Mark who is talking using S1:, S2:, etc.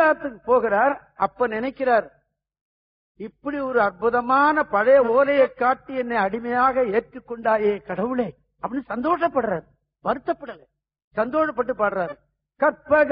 S1: கைலாயத்துக்கு போகிறார். அப்ப நினைக்கிறார், இப்படி ஒரு அற்புதமான பழைய ஓலையை காட்டி என்னை அடிமையாக ஏற்றுக்கொண்டாயே கடவுளே அப்படின்னு சந்தோஷப்படுறாரு. வருத்தப்படல, சந்தோஷப்பட்டு பாடுறாரு. கற்பக